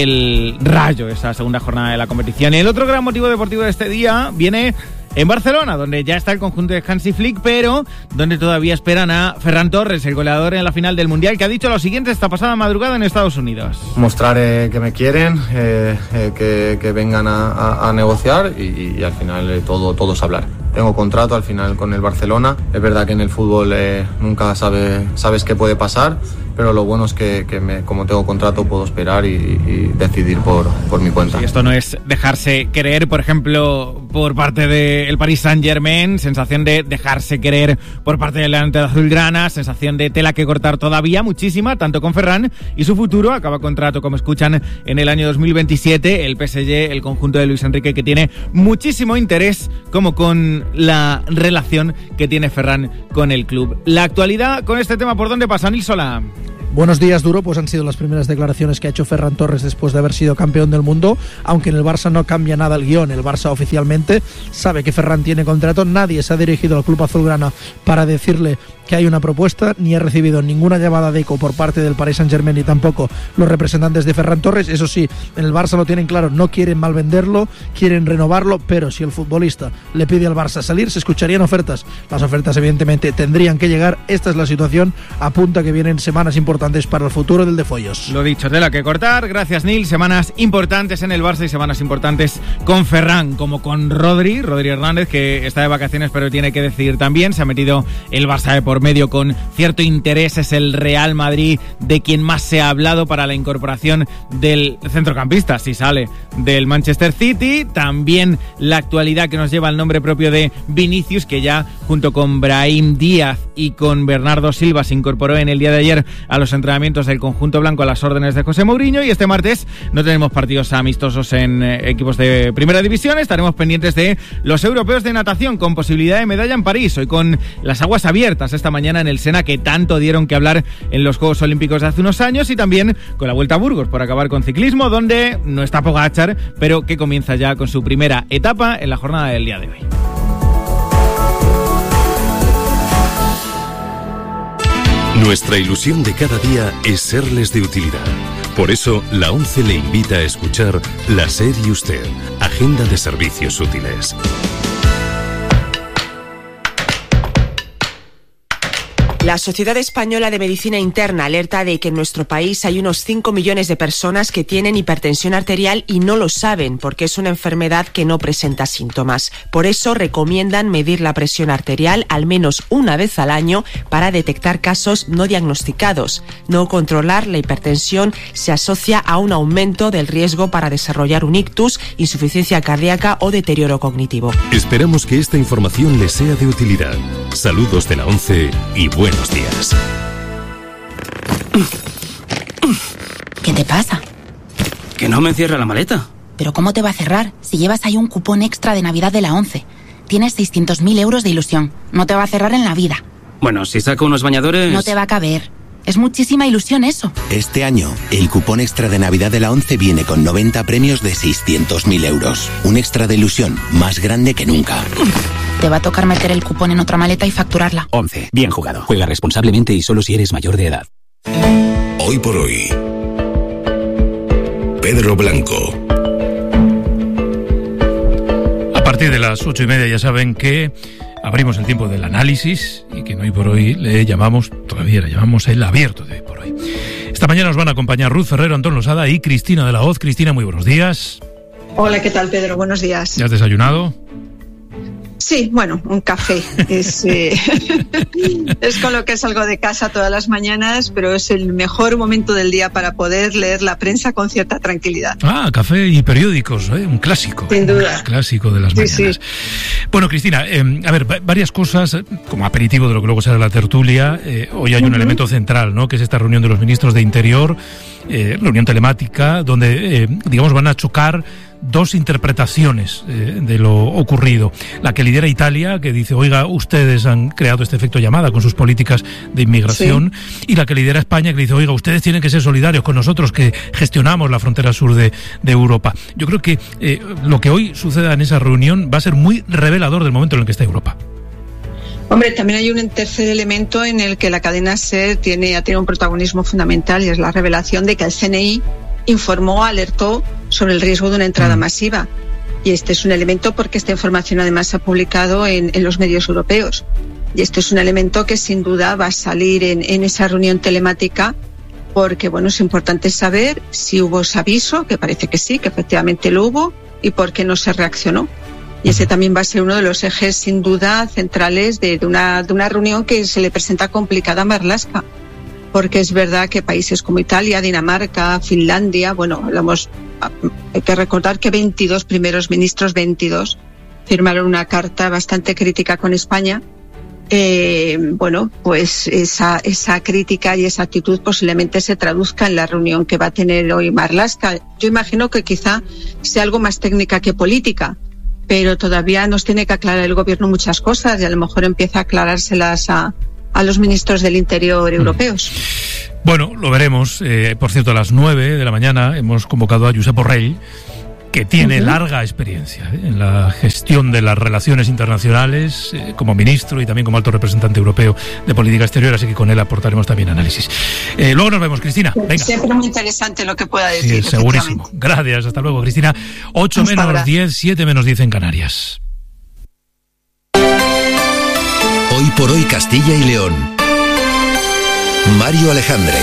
el Rayo, esa segunda jornada de la competición. Y el otro gran motivo deportivo de este día viene en Barcelona, donde ya está el conjunto de Hansi Flick, pero donde todavía esperan a Ferran Torres, el goleador en la final del Mundial, que ha dicho lo siguiente esta pasada madrugada en Estados Unidos. Mostrar eh, que me quieren, eh, eh, que, que vengan a, a, a negociar y, y al final eh, todo, todo es hablar. Tengo contrato al final con el Barcelona. Es verdad que en el fútbol eh, nunca sabe, sabes qué puede pasar, pero lo bueno es que, que me, como tengo contrato puedo esperar y, y decidir por, por mi cuenta. Sí, esto no es dejarse querer, por ejemplo, por parte del Paris Saint-Germain, sensación de dejarse querer por parte del delante de Azulgrana, sensación de tela que cortar todavía, muchísima, tanto con Ferran y su futuro. Acaba contrato, como escuchan, en el año dos mil veintisiete. El P S G, el conjunto de Luis Enrique, que tiene muchísimo interés, como con la relación que tiene Ferran con el club. La actualidad con este tema, ¿por dónde pasa, Nil Solà? Buenos días, Duro. Pues han sido las primeras declaraciones que ha hecho Ferran Torres después de haber sido campeón del mundo, aunque en el Barça no cambia nada el guión. El Barça oficialmente sabe que Ferran tiene contrato, nadie se ha dirigido al club azulgrana para decirle que hay una propuesta, ni ha recibido ninguna llamada de eco por parte del Paris Saint-Germain ni tampoco los representantes de Ferran Torres. Eso sí, en el Barça lo tienen claro, no quieren malvenderlo, quieren renovarlo, pero si el futbolista le pide al Barça salir, se escucharían ofertas. Las ofertas evidentemente tendrían que llegar. Esta es la situación, apunta que vienen semanas importantes para el futuro del de Follos. Lo dicho, tela que cortar. Gracias, Nil. Semanas importantes en el Barça y semanas importantes con Ferran, como con Rodri, Rodri Hernández, que está de vacaciones pero tiene que decidir también. Se ha metido el Barça de por medio con cierto interés. Es el Real Madrid de quien más se ha hablado para la incorporación del centrocampista, si sale del Manchester City. También la actualidad que nos lleva al nombre propio de Vinicius, que ya junto con Brahim Díaz y con Bernardo Silva se incorporó en el día de ayer a los entrenamientos del conjunto blanco a las órdenes de José Mourinho. Y este martes no tenemos partidos amistosos en eh, equipos de primera división. Estaremos pendientes de los europeos de natación con posibilidad de medalla en París, hoy con las aguas abiertas esta mañana en el Sena, que tanto dieron que hablar en los Juegos Olímpicos de hace unos años, y también con la Vuelta a Burgos, por acabar con ciclismo, donde no está Pogačar, pero que comienza ya con su primera etapa en la jornada del día de hoy. Nuestra ilusión de cada día es serles de utilidad. Por eso, la ONCE le invita a escuchar La SER y Usted, Agenda de Servicios Útiles. La Sociedad Española de Medicina Interna alerta de que en nuestro país hay unos cinco millones de personas que tienen hipertensión arterial y no lo saben, porque es una enfermedad que no presenta síntomas. Por eso recomiendan medir la presión arterial al menos una vez al año para detectar casos no diagnosticados. No controlar la hipertensión se asocia a un aumento del riesgo para desarrollar un ictus, insuficiencia cardíaca o deterioro cognitivo. Esperamos que esta información les sea de utilidad. Saludos de la ONCE y buenos días. ¿Qué te pasa? Que no me cierra la maleta. ¿Pero cómo te va a cerrar si llevas ahí un cupón extra de Navidad de la ONCE? Tienes seiscientos mil euros de ilusión. No te va a cerrar en la vida. Bueno, si saco unos bañadores... No te va a caber. Es muchísima ilusión eso. Este año, el cupón extra de Navidad de la ONCE viene con noventa premios de seiscientos mil euros. Un extra de ilusión más grande que nunca. Te va a tocar meter el cupón en otra maleta y facturarla. ONCE. Bien jugado. Juega responsablemente y solo si eres mayor de edad. Hoy por hoy. Pedro Blanco. A partir de las ocho y media ya saben que abrimos el tiempo del análisis y que hoy por hoy le llamamos, todavía le llamamos el abierto de hoy por hoy. Esta mañana nos van a acompañar Ruth Ferrero, Antón Losada y Cristina de la Hoz. Cristina, muy buenos días. Hola, ¿qué tal, Pedro? Buenos días. ¿Ya has desayunado? Sí, bueno, un café. Es, eh, es con lo que salgo de casa todas las mañanas, pero es el mejor momento del día para poder leer la prensa con cierta tranquilidad. Ah, café y periódicos, ¿eh? Un clásico. Sin duda. Un clásico de las sí, mañanas. Sí. Bueno, Cristina, eh, a ver, varias cosas, como aperitivo de lo que luego será la tertulia. Eh, hoy hay un uh-huh. elemento central, ¿no?, que es esta reunión de los ministros de Interior. eh, reunión telemática donde, eh, digamos, van a chocar dos interpretaciones eh, de lo ocurrido. La que lidera Italia, que dice, oiga, ustedes han creado este efecto llamada con sus políticas de inmigración, sí. Y la que lidera España, que dice, oiga, ustedes tienen que ser solidarios con nosotros que gestionamos la frontera sur de, de Europa. Yo creo que eh, lo que hoy suceda en esa reunión va a ser muy revelador del momento en el que está Europa. Hombre, también hay un tercer elemento en el que la cadena SER tiene, tiene un protagonismo fundamental, y es la revelación de que el C N I informó, alertó sobre el riesgo de una entrada masiva. Y este es un elemento porque esta información además se ha publicado en, en los medios europeos. Y este es un elemento que sin duda va a salir en, en esa reunión telemática, porque bueno, es importante saber si hubo ese aviso, que parece que sí, que efectivamente lo hubo, y por qué no se reaccionó. Y ese también va a ser uno de los ejes sin duda centrales de, de, una, de una reunión que se le presenta complicada a Marlaska. Porque es verdad que países como Italia, Dinamarca, Finlandia, bueno, hablamos, hay que recordar que veintidós primeros ministros, veintidós, firmaron una carta bastante crítica con España. Eh, bueno, pues esa, esa crítica y esa actitud posiblemente se traduzca en la reunión que va a tener hoy Marlaska. Yo imagino que quizá sea algo más técnica que política, pero todavía nos tiene que aclarar el gobierno muchas cosas, y a lo mejor empieza a aclarárselas a a los ministros del Interior europeos. Bueno, lo veremos. Eh, por cierto, a las nueve de la mañana hemos convocado a Josep Borrell, que tiene uh-huh. larga experiencia ¿eh? en la gestión de las relaciones internacionales, eh, como ministro y también como alto representante europeo de política exterior, así que con él aportaremos también análisis. Eh, luego nos vemos, Cristina. Venga. Siempre muy interesante lo que pueda decir. Sí, segurísimo. Gracias, hasta luego, Cristina. ocho menos diez, siete menos diez en Canarias. Hoy por hoy Castilla y León. Mario Alejandre.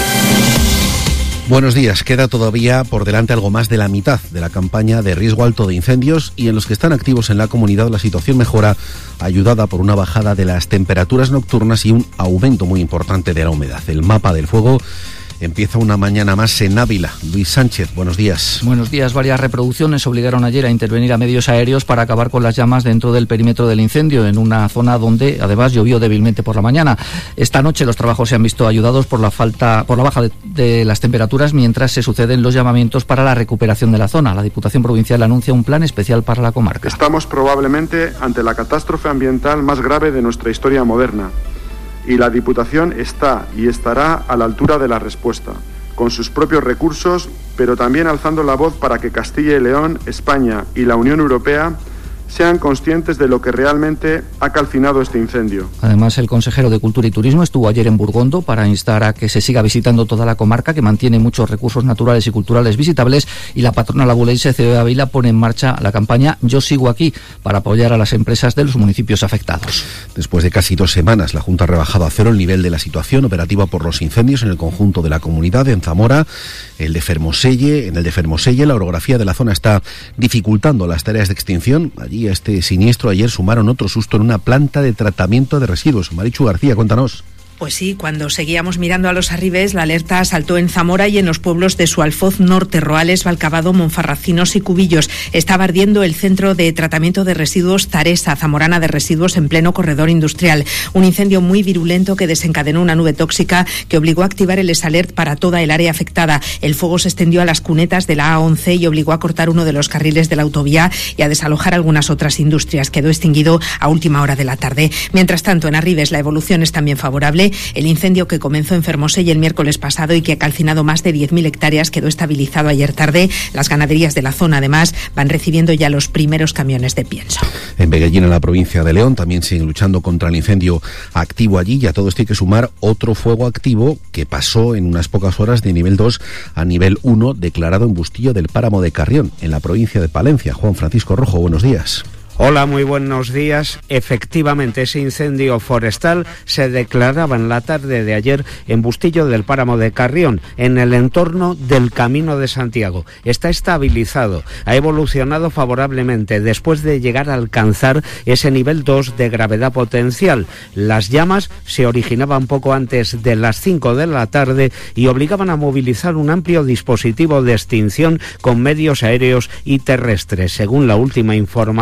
Buenos días. Queda todavía por delante algo más de la mitad de la campaña de riesgo alto de incendios, y en los que están activos en la comunidad la situación mejora, ayudada por una bajada de las temperaturas nocturnas y un aumento muy importante de la humedad. El mapa del fuego empieza una mañana más en Ávila. Luis Sánchez, buenos días. Buenos días. Varias reproducciones obligaron ayer a intervenir a medios aéreos para acabar con las llamas dentro del perímetro del incendio, en una zona donde además llovió débilmente por la mañana. Esta noche los trabajos se han visto ayudados por la falta, por la baja de, de las temperaturas, mientras se suceden los llamamientos para la recuperación de la zona. La Diputación Provincial anuncia un plan especial para la comarca. Estamos probablemente ante la catástrofe ambiental más grave de nuestra historia moderna, y la Diputación está y estará a la altura de la respuesta, con sus propios recursos, pero también alzando la voz para que Castilla y León, España y la Unión Europea sean conscientes de lo que realmente ha calcinado este incendio. Además, el consejero de Cultura y Turismo estuvo ayer en Burgondo para instar a que se siga visitando toda la comarca, que mantiene muchos recursos naturales y culturales visitables, y la patronal abulense C E O Ávila pone en marcha la campaña Yo Sigo Aquí para apoyar a las empresas de los municipios afectados. Después de casi dos semanas, la Junta ha rebajado a cero el nivel de la situación operativa por los incendios en el conjunto de la comunidad. En Zamora, el de Fermoselle, en el de Fermoselle, la orografía de la zona está dificultando las tareas de extinción. Allí a este siniestro ayer sumaron otro susto en una planta de tratamiento de residuos. Marichu García, cuéntanos. Pues sí, cuando seguíamos mirando a los arribes, la alerta saltó en Zamora y en los pueblos de Sualfoz Norte, Roales, Valcabado, Monfarracinos y Cubillos. Estaba ardiendo el centro de tratamiento de residuos Taresa, Zamorana de Residuos, en pleno corredor industrial. Un incendio muy virulento que desencadenó una nube tóxica que obligó a activar el S-Alert para toda el área afectada. El fuego se extendió a las cunetas de la A once y obligó a cortar uno de los carriles de la autovía y a desalojar algunas otras industrias. Quedó extinguido a última hora de la tarde. Mientras tanto, en Arribes la evolución es también favorable. El incendio que comenzó en Fermoselle el miércoles pasado y que ha calcinado más de diez mil hectáreas quedó estabilizado ayer tarde. Las ganaderías de la zona, además, van recibiendo ya los primeros camiones de pienso. En Beguellín, en la provincia de León, también siguen luchando contra el incendio activo allí, y a todo esto hay que sumar otro fuego activo que pasó en unas pocas horas de nivel dos a nivel uno, declarado en Bustillo del Páramo de Carrión, en la provincia de Palencia. Juan Francisco Rojo, buenos días. Hola, muy buenos días. Efectivamente, ese incendio forestal se declaraba en la tarde de ayer en Bustillo del Páramo de Carrión, en el entorno del Camino de Santiago. Está estabilizado, ha evolucionado favorablemente después de llegar a alcanzar ese nivel dos de gravedad potencial. Las llamas se originaban poco antes de las cinco de la tarde y obligaban a movilizar un amplio dispositivo de extinción con medios aéreos y terrestres. Según la última información,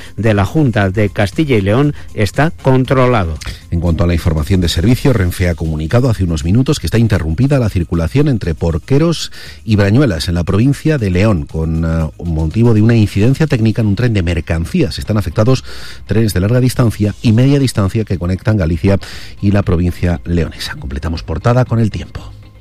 de la Junta de Castilla y León está controlado. En cuanto a la información de servicio, Renfe ha comunicado hace unos minutos que está interrumpida la circulación entre Porqueros y Brañuelas en la provincia de León con uh, motivo de una incidencia técnica en un tren de mercancías. Están afectados trenes de larga distancia y media distancia que conectan Galicia y la provincia leonesa. Completamos portada con el tiempo.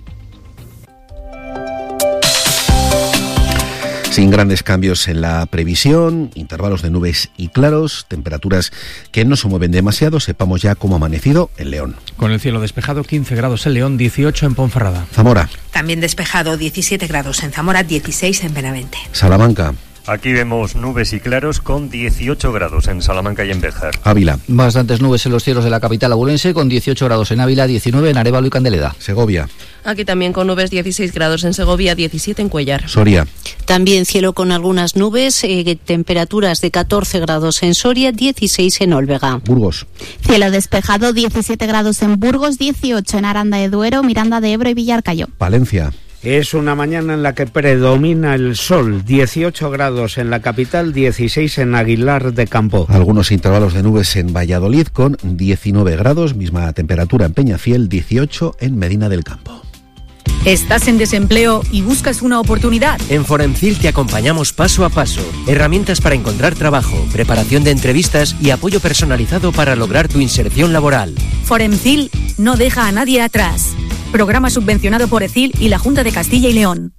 Sin grandes cambios en la previsión, intervalos de nubes y claros, temperaturas que no se mueven demasiado. Sepamos ya cómo ha amanecido en León. Con el cielo despejado, quince grados en León, dieciocho en Ponferrada. Zamora. También despejado, diecisiete grados en Zamora, dieciséis en Benavente. Salamanca. Aquí vemos nubes y claros con dieciocho grados en Salamanca y en Béjar. Ávila. Bastantes nubes en los cielos de la capital abulense, con dieciocho grados en Ávila, diecinueve en Arévalo y Candeleda. Segovia. Aquí también con nubes, dieciséis grados en Segovia, diecisiete en Cuellar. Soria. También cielo con algunas nubes, eh, temperaturas de catorce grados en Soria, dieciséis en Olvega. Burgos. Cielo despejado, diecisiete grados en Burgos, dieciocho en Aranda de Duero, Miranda de Ebro y Villarcayo. Palencia. Es una mañana en la que predomina el sol, dieciocho grados en la capital, dieciséis en Aguilar de Campo. Algunos intervalos de nubes en Valladolid con diecinueve grados, misma temperatura en Peñafiel, dieciocho en Medina del Campo. ¿Estás en desempleo y buscas una oportunidad? En Foremcil te acompañamos paso a paso. Herramientas para encontrar trabajo, preparación de entrevistas y apoyo personalizado para lograr tu inserción laboral. Foremcil no deja a nadie atrás. Programa subvencionado por E C I L y la Junta de Castilla y León.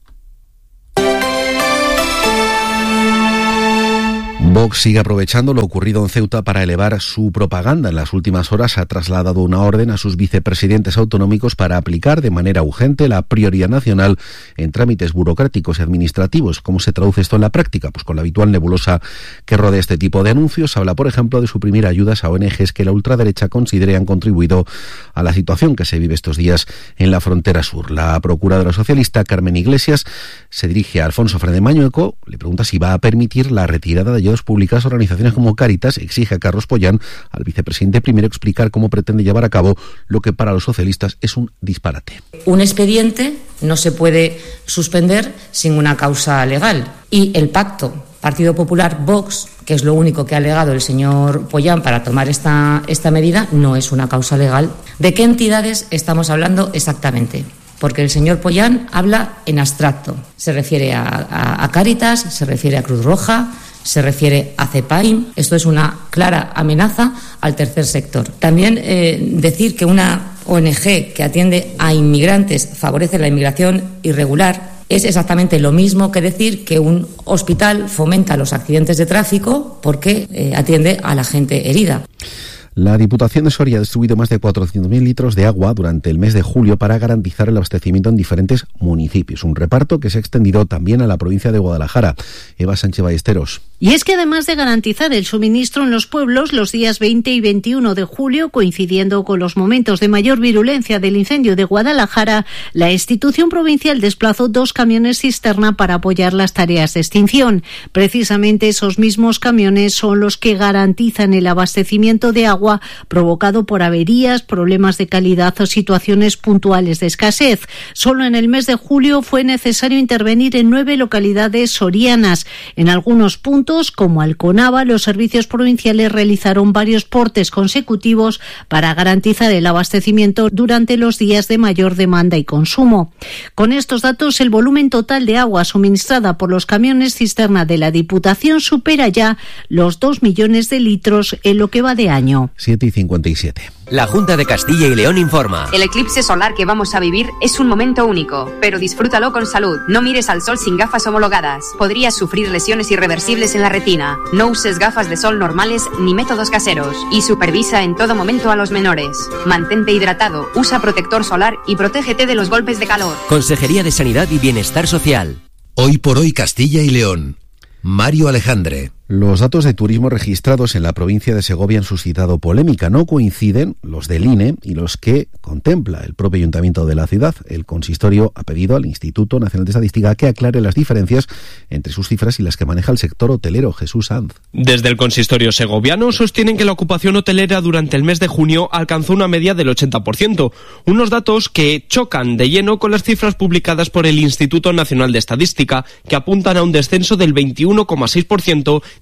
Vox sigue aprovechando lo ocurrido en Ceuta para elevar su propaganda. En las últimas horas ha trasladado una orden a sus vicepresidentes autonómicos para aplicar de manera urgente la prioridad nacional en trámites burocráticos y administrativos. ¿Cómo se traduce esto en la práctica? Pues con la habitual nebulosa que rodea este tipo de anuncios. Habla, por ejemplo, de suprimir ayudas a O N Ges que la ultraderecha considere han contribuido a la situación que se vive estos días en la frontera sur. La procuradora socialista Carmen Iglesias se dirige a Alfonso Fernández Mañueco, le pregunta si va a permitir la retirada de ayudas públicas a organizaciones como Cáritas. Exige a Carlos Pollán, al vicepresidente primero, explicar cómo pretende llevar a cabo lo que para los socialistas es un disparate. Un expediente no se puede suspender sin una causa legal y el pacto Partido Popular-Vox, que es lo único que ha alegado el señor Pollán para tomar esta, esta medida, no es una causa legal. ¿De qué entidades estamos hablando exactamente? Porque el señor Pollán habla en abstracto. Se refiere a, a, a Cáritas, se refiere a Cruz Roja, se refiere a CEPAIM. Esto es una clara amenaza al tercer sector. También eh, decir que una O N Ge que atiende a inmigrantes favorece la inmigración irregular es exactamente lo mismo que decir que un hospital fomenta los accidentes de tráfico porque eh, atiende a la gente herida. La Diputación de Soria ha distribuido más de cuatrocientos mil litros de agua durante el mes de julio para garantizar el abastecimiento en diferentes municipios. Un reparto que se ha extendido también a la provincia de Guadalajara. Eva Sánchez Ballesteros. Y es que además de garantizar el suministro en los pueblos, los días veinte y veintiuno de julio, coincidiendo con los momentos de mayor virulencia del incendio de Guadalajara, la institución provincial desplazó dos camiones cisterna para apoyar las tareas de extinción. Precisamente esos mismos camiones son los que garantizan el abastecimiento de agua provocado por averías, problemas de calidad o situaciones puntuales de escasez. Solo en el mes de julio fue necesario intervenir en nueve localidades sorianas. En algunos puntos, como Alconava, los servicios provinciales realizaron varios portes consecutivos para garantizar el abastecimiento durante los días de mayor demanda y consumo. Con estos datos, el volumen total de agua suministrada por los camiones cisterna de la Diputación supera ya los dos millones de litros en lo que va de año. siete y cincuenta y siete. La Junta de Castilla y León informa. El eclipse solar que vamos a vivir es un momento único, pero disfrútalo con salud. No mires al sol sin gafas homologadas. Podrías sufrir lesiones irreversibles en la retina. No uses gafas de sol normales ni métodos caseros. Y supervisa en todo momento a los menores. Mantente hidratado, usa protector solar y protégete de los golpes de calor. Consejería de Sanidad y Bienestar Social. Hoy por hoy Castilla y León. Mario Alejandre. Los datos de turismo registrados en la provincia de Segovia han suscitado polémica. No coinciden los del I N E y los que contempla el propio ayuntamiento de la ciudad. El consistorio ha pedido al Instituto Nacional de Estadística que aclare las diferencias entre sus cifras y las que maneja el sector hotelero. Jesús Sanz. Desde el consistorio segoviano sostienen que la ocupación hotelera durante el mes de junio alcanzó una media del ochenta por ciento, unos datos que chocan de lleno con las cifras publicadas por el Instituto Nacional de Estadística, que apuntan a un descenso del veintiuno coma seis por ciento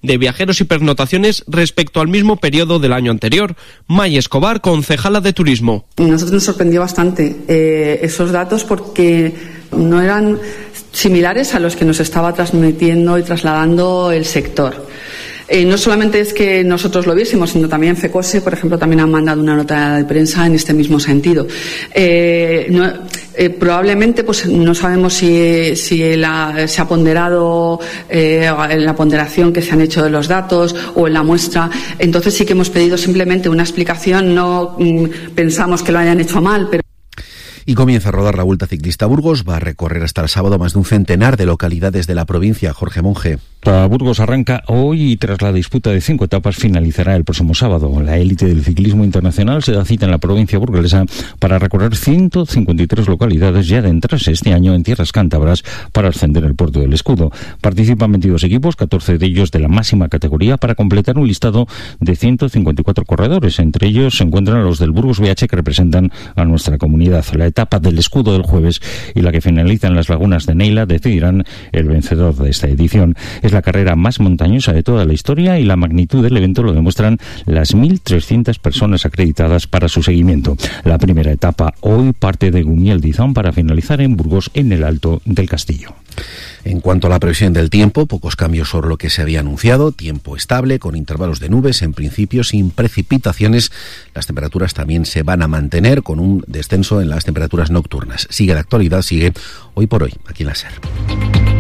de viajeros y pernotaciones respecto al mismo periodo del año anterior. May Escobar, concejala de Turismo. Nosotros nos sorprendió bastante eh, esos datos porque no eran similares a los que nos estaba transmitiendo y trasladando el sector. Eh, no solamente es que nosotros lo viésemos, sino también FECOSE, por ejemplo, también han mandado una nota de prensa en este mismo sentido. Eh, no, eh, probablemente, pues no sabemos si, si la, se ha ponderado eh, en la ponderación que se han hecho de los datos o en la muestra. Entonces sí que hemos pedido simplemente una explicación. No mm, pensamos que lo hayan hecho mal, pero... Y comienza a rodar la Vuelta Ciclista a Burgos. Va a recorrer hasta el sábado más de un centenar de localidades de la provincia. Jorge Monge. La Burgos arranca hoy y tras la disputa de cinco etapas finalizará el próximo sábado. La élite del ciclismo internacional se da cita en la provincia burgalesa para recorrer ciento cincuenta y tres localidades y adentrarse este año en tierras cántabras para ascender el Puerto del Escudo. Participan veintidós equipos, catorce de ellos de la máxima categoría, para completar un listado de ciento cincuenta y cuatro corredores. Entre ellos se encuentran los del Burgos B H, que representan a nuestra comunidad. La etapa del Escudo del jueves y la que finaliza en las lagunas de Neila decidirán el vencedor de esta edición. Es la carrera más montañosa de toda la historia y la magnitud del evento lo demuestran las mil trescientas personas acreditadas para su seguimiento. La primera etapa hoy parte de Gumiel de Izán para finalizar en Burgos, en el Alto del Castillo. En cuanto a la previsión del tiempo, pocos cambios sobre lo que se había anunciado. Tiempo estable, con intervalos de nubes, en principio sin precipitaciones. Las temperaturas también se van a mantener, con un descenso en las temperaturas nocturnas. Sigue la actualidad, sigue Hoy por Hoy, aquí en la SER.